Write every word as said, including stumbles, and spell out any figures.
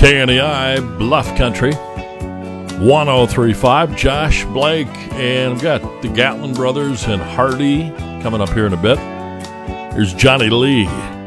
K N E I, Bluff Country, one oh three point five. Josh Blake, and we've got the Gatlin Brothers and Hardy coming up here in a bit. Here's Johnny Lee.